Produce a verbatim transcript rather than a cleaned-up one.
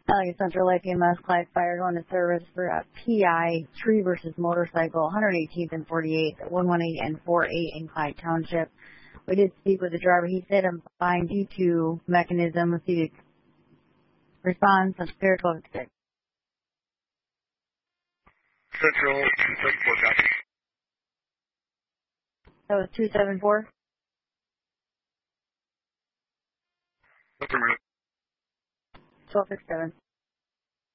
Allegheny Central Lake E M S, Clyde Fire going to service for a P I, tree versus motorcycle, one hundred eighteenth and forty-eighth, one one eight and four eight in Clyde Township. We did speak with the driver. He said I'm fine due to mechanism. Let's see the response of Spirit twelve six. Central two seven four, copy. That was two seven four? Affirmative. twelve six seven.